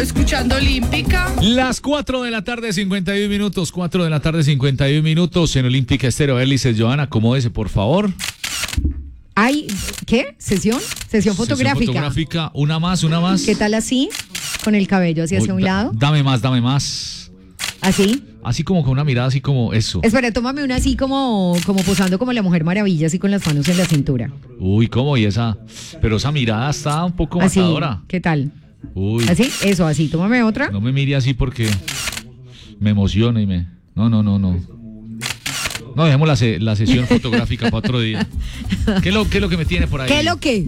escuchando Olímpica. Las 4 de la tarde, 51 minutos. 4 de la tarde, 51 minutos en Olímpica Estéreo. Lices, Johanna, acomódese, por favor. Ay, ¿qué? ¿Sesión? Sesión fotográfica. Sesión fotográfica, una más. ¿Qué tal así? Con el cabello así hacia un lado. Dame más. ¿Así? Así como con una mirada, así como eso. Espera, tómame una así como posando como la Mujer Maravilla, así con las manos en la cintura. Uy, ¿cómo? Y esa, pero esa mirada está un poco matadora. Así, ¿qué tal? Uy. ¿Así? Eso, así, tómame otra. No me mire así porque me emociona y me... No. No, dejemos la sesión fotográfica para otro día. ¿Qué es lo que me tiene por ahí? ¿Qué es lo que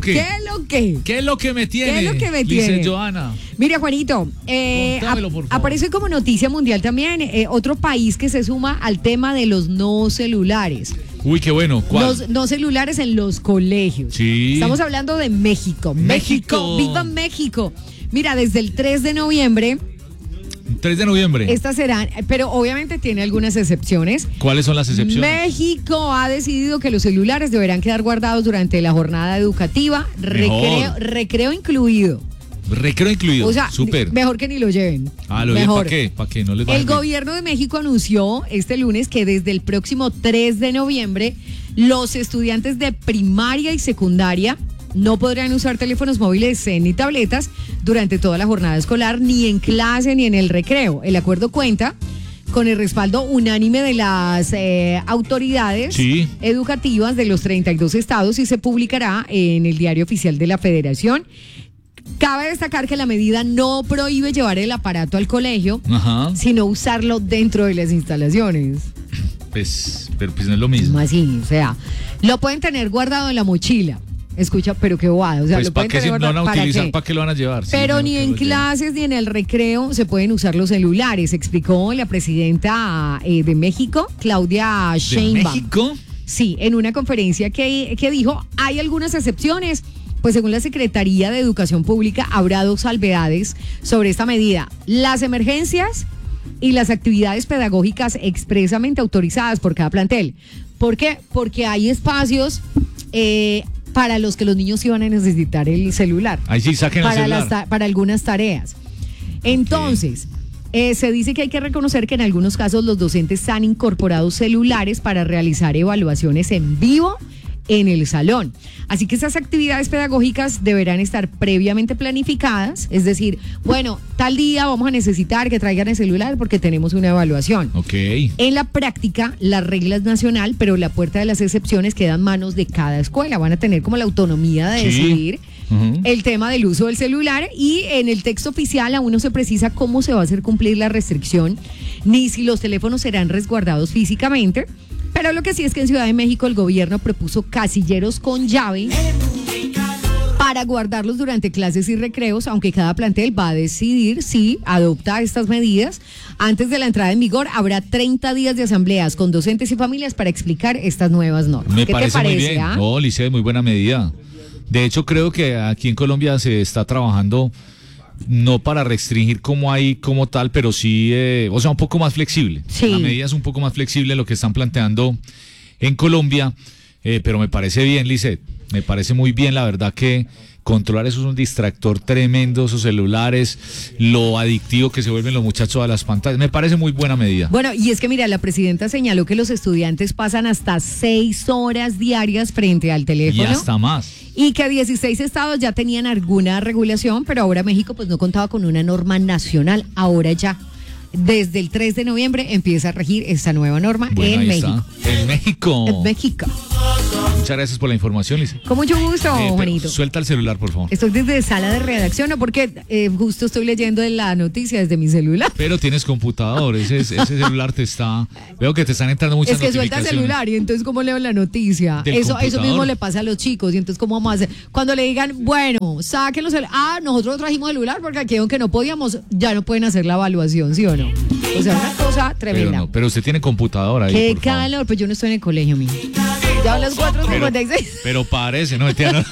me tiene? Dice Johanna. Mira, Juanito, Contámelo, por favor. aparece como noticia mundial también otro país que se suma al tema de los no celulares. Uy, qué bueno. ¿Cuál? Los no celulares en los colegios. Sí. Estamos hablando de México. ¡Viva México! Mira, desde el 3 de noviembre... 3 de noviembre. Estas serán, pero obviamente tiene algunas excepciones. ¿Cuáles son las excepciones? México ha decidido que los celulares deberán quedar guardados durante la jornada educativa, recreo incluido. Recreo incluido. O sea, súper. Mejor que ni lo lleven. Lo lleven, ¿para qué? ¿Para qué? No les va El gobierno de México anunció este lunes que desde el próximo 3 de noviembre los estudiantes de primaria y secundaria no podrán usar teléfonos móviles ni tabletas durante toda la jornada escolar, ni en clase ni en el recreo. El acuerdo cuenta con el respaldo unánime de las autoridades educativas de los 32 estados y se publicará en el Diario Oficial de la Federación. Cabe destacar que la medida no prohíbe llevar el aparato al colegio, sino usarlo dentro de las instalaciones. Pero no es lo mismo. Así, o sea, lo pueden tener guardado en la mochila. Escucha, pero qué bobada. O sea, lo ¿para qué si no van a utilizar? ¿Para qué lo van a llevar? Pero ni en clases ni en el recreo se pueden usar los celulares, explicó la presidenta de México, Claudia Sheinbaum. ¿De México? Sí, en una conferencia que dijo, hay algunas excepciones. Pues según la Secretaría de Educación Pública, habrá 2 salvedades sobre esta medida. Las emergencias y las actividades pedagógicas expresamente autorizadas por cada plantel. ¿Por qué? Porque hay espacios... para los que los niños iban a necesitar el celular. Ahí sí, saquen el celular. Para algunas tareas. Entonces, se dice que hay que reconocer que en algunos casos los docentes han incorporado celulares para realizar evaluaciones en vivo en el salón. Así que esas actividades pedagógicas deberán estar previamente planificadas, es decir, bueno, tal día vamos a necesitar que traigan el celular porque tenemos una evaluación. En la práctica, la regla es nacional, pero la puerta de las excepciones queda en manos de cada escuela. Van a tener como la autonomía de decidir el tema del uso del celular, y en el texto oficial aún no se precisa cómo se va a hacer cumplir la restricción, ni si los teléfonos serán resguardados físicamente. Pero lo que sí es que en Ciudad de México el gobierno propuso casilleros con llave para guardarlos durante clases y recreos, aunque cada plantel va a decidir si adopta estas medidas. Antes de la entrada en vigor habrá 30 días de asambleas con docentes y familias para explicar estas nuevas normas. ¿Qué te parece? Muy bien. No, Lice, muy buena medida. De hecho, creo que aquí en Colombia se está trabajando no para restringir como hay como tal, pero sí, o sea, un poco más flexible. La medida es un poco más flexible lo que están planteando en Colombia, pero me parece bien, Lisset, me parece muy bien, la verdad que controlar eso es un distractor tremendo, esos celulares, lo adictivo que se vuelven los muchachos a las pantallas, me parece muy buena medida. Bueno, y es que mira, la presidenta señaló que los estudiantes pasan hasta 6 horas diarias frente al teléfono. Y hasta más. Y que 16 estados ya tenían alguna regulación, pero ahora México pues no contaba con una norma nacional, ahora ya. Desde el 3 de noviembre empieza a regir esta nueva norma en México. En México. En México. Muchas gracias por la información, Lisa. Con mucho gusto, Juanito. Suelta el celular, por favor. Estoy desde sala de redacción, ¿no? Porque justo estoy leyendo la noticia desde mi celular. Pero tienes computador, ese celular te está... Veo que te están entrando muchas notificaciones. Es que suelta el celular y entonces ¿cómo leo la noticia? Eso mismo le pasa a los chicos, y entonces ¿cómo vamos a hacer? Cuando le digan, bueno, saquen los celulares. Nosotros trajimos celular porque aquí aunque no podíamos, ya no pueden hacer la evaluación, ¿sí o no? O sea, una cosa tremenda. Pero usted tiene computadora ahí. Qué calor, pues yo no estoy en el colegio, mijo. Ya a las 4:56. Pero parece, ¿no?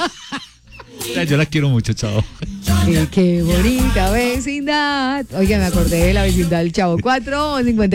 Yo la quiero mucho, chao. Qué bonita vecindad. Oiga, me acordé de la vecindad del Chavo. 4:56.